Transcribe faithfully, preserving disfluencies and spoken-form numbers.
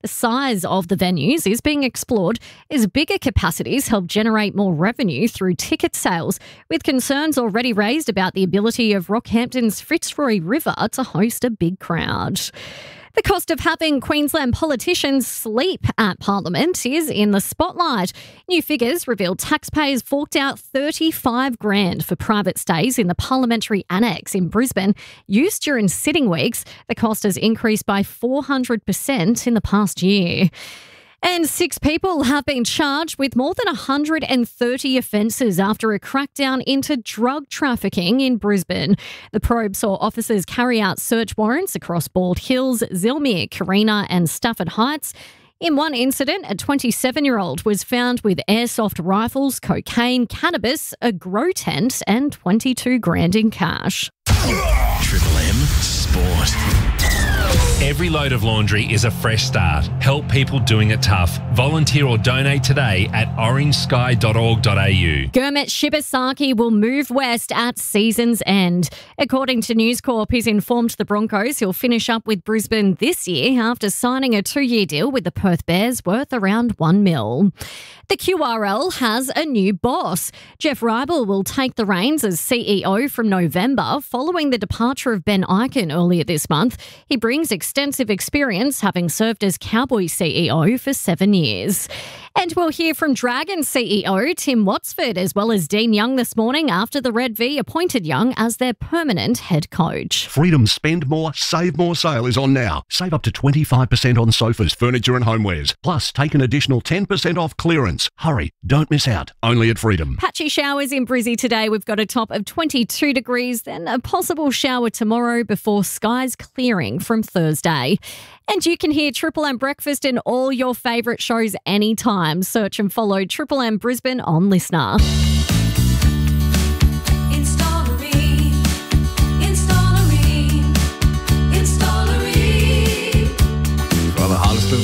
The size of the venues is being explored as bigger capacities help generate more revenue through ticket sales, with concerns already raised about the ability of Rockhampton's Fitzroy River to host a big crowd. The cost of having Queensland politicians sleep at Parliament is in the spotlight. New figures reveal taxpayers forked out thirty-five grand for private stays in the Parliamentary Annex in Brisbane used during sitting weeks. The cost has increased by four hundred percent in the past year. And six people have been charged with more than one hundred thirty offences after a crackdown into drug trafficking in Brisbane. The probe saw officers carry out search warrants across Bald Hills, Zilmere, Carina and Stafford Heights. In one incident, a twenty-seven-year-old was found with airsoft rifles, cocaine, cannabis, a grow tent and twenty-two grand in cash. Triple M Sport. Every load of laundry is a fresh start. Help people doing it tough. Volunteer or donate today at orange sky dot org dot a u. Gurmit Shibasaki will move west at season's end. According to News Corp, he's informed the Broncos he'll finish up with Brisbane this year after signing a two-year deal with the Perth Bears worth around one mil. The Q R L has a new boss. Jeff Ribel will take the reins as C E O from November following the departure of Ben Ikin earlier this month. He brings extensive experience, having served as Cowboy C E O for seven years. And we'll hear from Dragon C E O Tim Watsford as well as Dean Young this morning after the Red V appointed Young as their permanent head coach. Freedom Spend More, Save More sale is on now. Save up to twenty-five percent on sofas, furniture and homewares. Plus, take an additional ten percent off clearance. Hurry, don't miss out. Only at Freedom. Patchy showers in Brizzy today. We've got a top of twenty-two degrees, then a possible shower tomorrow before skies clearing from Thursday. And you can hear Triple M Breakfast and all your favourite shows anytime. Search and follow Triple M Brisbane on Listener.